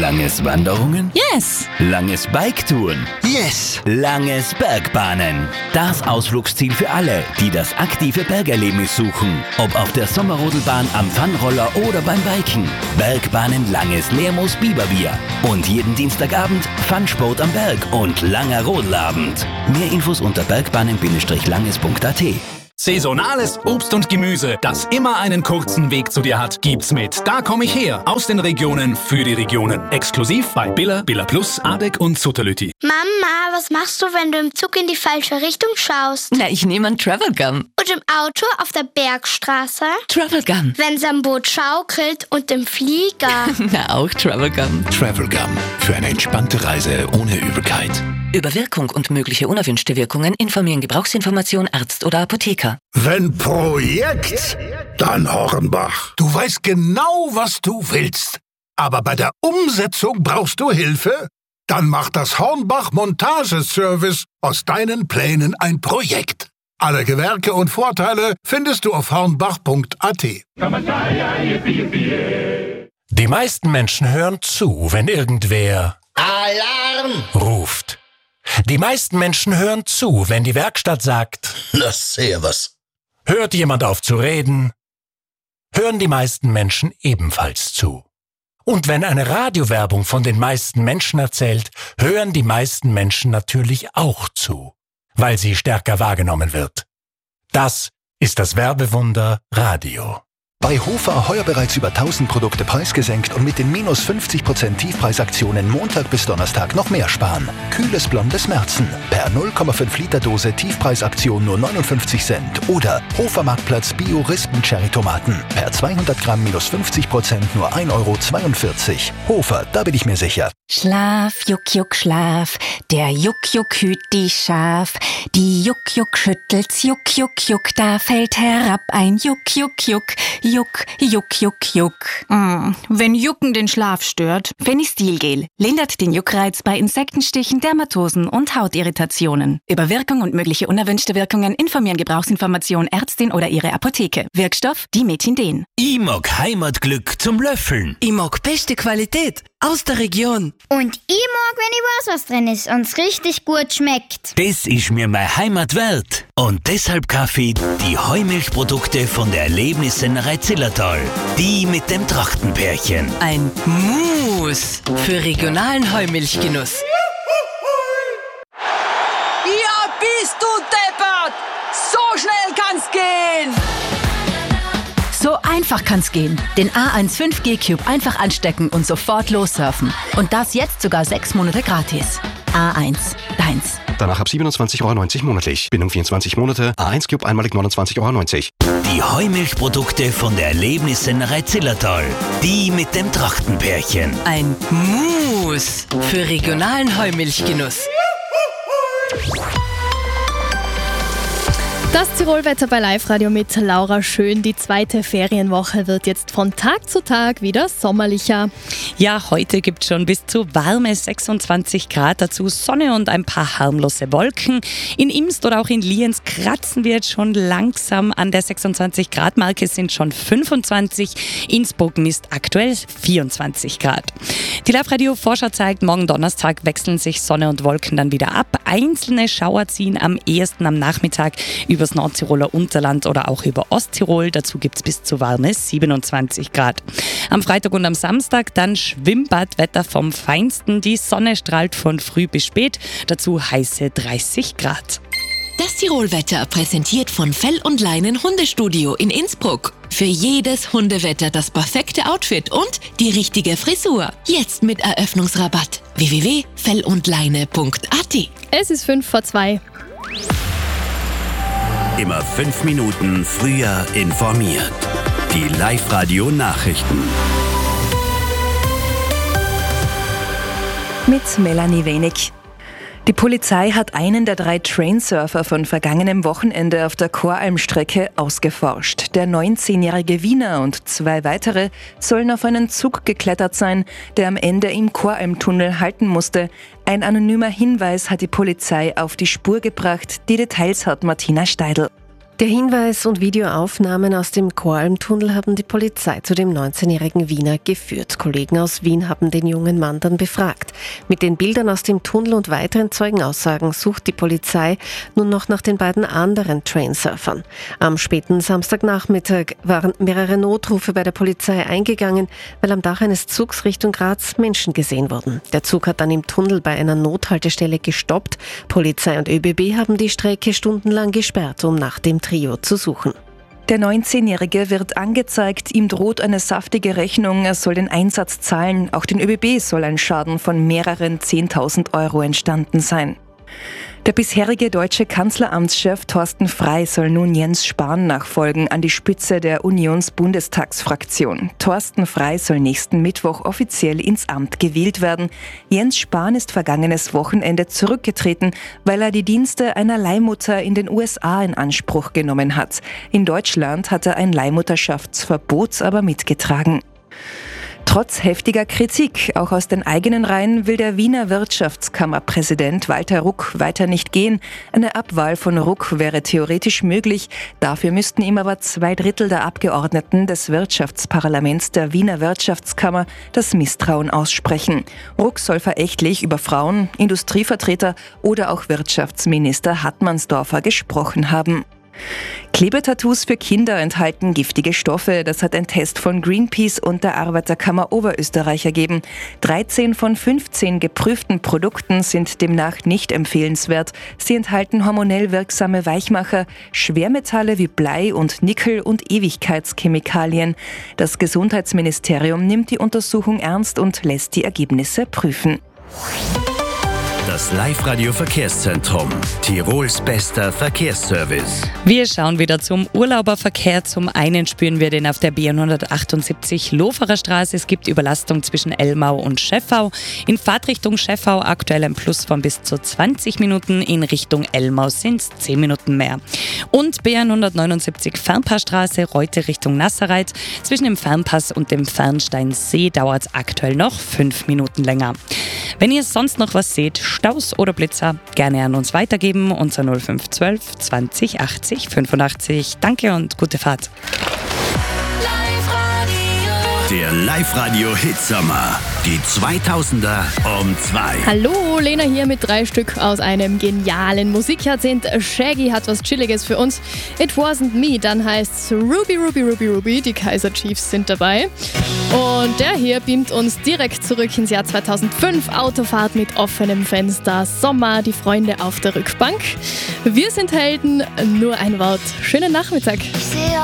Langes Wanderungen? Yes! Langes Biketouren? Yes! Langes Bergbahnen. Das Ausflugsziel für alle, die das aktive Bergerlebnis suchen. Ob auf der Sommerrodelbahn, am Funroller oder beim Biken. Bergbahnen Langes Lermoos Biberbier. Und jeden Dienstagabend Funsport am Berg und langer Rodelabend. Mehr Infos unter bergbahnen-langes.at. Saisonales Obst und Gemüse, das immer einen kurzen Weg zu dir hat, gibt's mit Da komm ich her, aus den Regionen für die Regionen. Exklusiv bei Billa, Billa Plus, Adek und Sutterlütti. Mama, was machst du, wenn du im Zug in die falsche Richtung schaust? Na, ich nehme einen Travel Gum. Und im Auto auf der Bergstraße? Travel Gum. Wenn's am Boot schaukelt und im Flieger? Na, auch Travel Gum. Travel Gum. Für eine entspannte Reise ohne Übelkeit. Über Wirkung und mögliche unerwünschte Wirkungen informieren Gebrauchsinformation Arzt oder Apotheker. Wenn Projekt, dann Hornbach. Du weißt genau, was du willst. Aber bei der Umsetzung brauchst du Hilfe? Dann macht das Hornbach Montageservice aus deinen Plänen ein Projekt. Alle Gewerke und Vorteile findest du auf hornbach.at. Die meisten Menschen hören zu, wenn irgendwer Alarm! ruft. Die meisten Menschen hören zu, wenn die Werkstatt sagt, Na, servus. hört jemand auf zu reden, hören die meisten Menschen ebenfalls zu. Und wenn eine Radiowerbung von den meisten Menschen erzählt, hören die meisten Menschen natürlich auch zu, weil sie stärker wahrgenommen wird. Das ist das Werbewunder Radio. Bei Hofer heuer bereits über 1000 Produkte preisgesenkt und mit den minus 50% Tiefpreisaktionen Montag bis Donnerstag noch mehr sparen. Kühles blondes Märzen per 0,5 Liter Dose Tiefpreisaktion nur 59 Cent. Oder Hofer Marktplatz Bio Rispen Cherry Tomaten per 200 Gramm minus 50% nur 1,42 €. Hofer, da bin ich mir sicher. Schlaf, Juck, Juck, Schlaf. Der Juck, Juck hüt die Schaf. Die Juck, Juck schüttelt's, Juck, Juck, Juck. Da fällt herab ein Juck, Juck, Juck. Juck, Juck, Juck, Juck. Wenn Jucken den Schlaf stört. Fenistilgel lindert den Juckreiz bei Insektenstichen, Dermatosen und Hautirritationen. Über Wirkung und mögliche unerwünschte Wirkungen informieren Gebrauchsinformation Ärztin oder ihre Apotheke. Wirkstoff Dimetindin. Ich mag Heimatglück zum Löffeln. Ich mag beste Qualität aus der Region. Und ich mag, wenn ich weiß, was drin ist und es richtig gut schmeckt. Das ist mir meine Heimat wert. Und deshalb kaufe ich die Heumilchprodukte von der Erlebnissennerei Zillertal. Die mit dem Trachtenpärchen. Ein Mus für regionalen Heumilchgenuss. Ja, bist du deppert! So schnell kann's gehen! So einfach kann's gehen. Den A1 5G Cube einfach anstecken und sofort lossurfen. Und das jetzt sogar 6 Monate gratis. A1, deins. Danach ab 27,90 € monatlich. Bindung 24 Monate. A1 Cube einmalig 29,90 €. Die Heumilchprodukte von der Erlebnissennerei Zillertal. Die mit dem Trachtenpärchen. Ein Mus für regionalen Heumilchgenuss. Das Tirolwetter bei Live Radio mit Laura Schön. Die zweite Ferienwoche wird jetzt von Tag zu Tag wieder sommerlicher. Ja, heute gibt es schon bis zu warme 26 Grad, dazu Sonne und ein paar harmlose Wolken. In Imst oder auch in Lienz kratzen wir jetzt schon langsam an der 26 Grad Marke, es sind schon 25. Innsbruck misst aktuell 24 Grad. Die Live Radio Vorschau zeigt, morgen Donnerstag wechseln sich Sonne und Wolken dann wieder ab. Einzelne Schauer ziehen am ehesten am Nachmittag übers Nordtiroler Unterland oder auch über Osttirol. Dazu gibt es bis zu warme 27 Grad. Am Freitag und am Samstag dann Schwimmbadwetter vom Feinsten. Die Sonne strahlt von früh bis spät. Dazu heiße 30 Grad. Das Tirolwetter präsentiert von Fell und Leinen Hundestudio in Innsbruck. Für jedes Hundewetter das perfekte Outfit und die richtige Frisur. Jetzt mit Eröffnungsrabatt. www.fellundleine.at. Es ist 1:55. Immer 5 Minuten früher informiert. Die Live-Radio-Nachrichten. Mit Melanie Wenig. Die Polizei hat einen der 3 Trainsurfer von vergangenem Wochenende auf der Choralmstrecke ausgeforscht. Der 19-jährige Wiener und 2 weitere sollen auf einen Zug geklettert sein, der am Ende im Choralmtunnel halten musste. Ein anonymer Hinweis hat die Polizei auf die Spur gebracht. Die Details hat Martina Steidl. Der Hinweis und Videoaufnahmen aus dem Koralmtunnel haben die Polizei zu dem 19-jährigen Wiener geführt. Kollegen aus Wien haben den jungen Mann dann befragt. Mit den Bildern aus dem Tunnel und weiteren Zeugenaussagen sucht die Polizei nun noch nach den beiden anderen Trainsurfern. Am späten Samstagnachmittag waren mehrere Notrufe bei der Polizei eingegangen, weil am Dach eines Zugs Richtung Graz Menschen gesehen wurden. Der Zug hat dann im Tunnel bei einer Nothaltestelle gestoppt. Polizei und ÖBB haben die Strecke stundenlang gesperrt, um nach dem Trio zu suchen. Der 19-Jährige wird angezeigt, ihm droht eine saftige Rechnung, er soll den Einsatz zahlen. Auch den ÖBB soll ein Schaden von mehreren 10.000 Euro entstanden sein. Der bisherige deutsche Kanzleramtschef Thorsten Frey soll nun Jens Spahn nachfolgen an die Spitze der Unions-Bundestagsfraktion. Thorsten Frey soll nächsten Mittwoch offiziell ins Amt gewählt werden. Jens Spahn ist vergangenes Wochenende zurückgetreten, weil er die Dienste einer Leihmutter in den USA in Anspruch genommen hat. In Deutschland hat er ein Leihmutterschaftsverbot aber mitgetragen. Trotz heftiger Kritik, auch aus den eigenen Reihen, will der Wiener Wirtschaftskammerpräsident Walter Ruck weiter nicht gehen. Eine Abwahl von Ruck wäre theoretisch möglich. Dafür müssten ihm aber 2/3 der Abgeordneten des Wirtschaftsparlaments der Wiener Wirtschaftskammer das Misstrauen aussprechen. Ruck soll verächtlich über Frauen, Industrievertreter oder auch Wirtschaftsminister Hartmannsdorfer gesprochen haben. Klebetattoos für Kinder enthalten giftige Stoffe. Das hat ein Test von Greenpeace und der Arbeiterkammer Oberösterreich ergeben. 13 von 15 geprüften Produkten sind demnach nicht empfehlenswert. Sie enthalten hormonell wirksame Weichmacher, Schwermetalle wie Blei und Nickel und Ewigkeitschemikalien. Das Gesundheitsministerium nimmt die Untersuchung ernst und lässt die Ergebnisse prüfen. Das Live-Radio-Verkehrszentrum. Tirols bester Verkehrsservice. Wir schauen wieder zum Urlauberverkehr. Zum einen spüren wir den auf der B178 Loferer Straße. Es gibt Überlastung zwischen Elmau und Scheffau. In Fahrtrichtung Scheffau aktuell ein Plus von bis zu 20 Minuten. In Richtung Elmau sind es 10 Minuten mehr. Und B179 Fernpassstraße, Reute Richtung Nassereit. Zwischen dem Fernpass und dem Fernsteinsee dauert es aktuell noch 5 Minuten länger. Wenn ihr sonst noch was seht, Staus oder Blitzer, gerne an uns weitergeben. Unser 0512 20 80 85. Danke und gute Fahrt. Der Live-Radio-Hitsommer. Die 2000er um 2. Hallo, Lena hier mit 3 Stück aus einem genialen Musikjahrzehnt. Shaggy hat was Chilliges für uns. It Wasn't Me, dann heißt's Ruby, Ruby, Ruby, Ruby. Die Kaiser Chiefs sind dabei. Und der hier beamt uns direkt zurück ins Jahr 2005. Autofahrt mit offenem Fenster, Sommer, die Freunde auf der Rückbank. Wir sind Helden, nur ein Wort. Schönen Nachmittag.